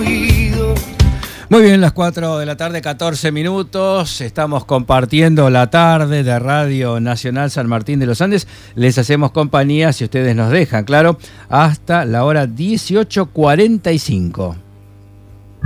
oído. Muy bien, las 4 de la tarde, 14 minutos. Estamos compartiendo la tarde de Radio Nacional San Martín de los Andes. Les hacemos compañía, si ustedes nos dejan, claro, hasta la hora 18:45.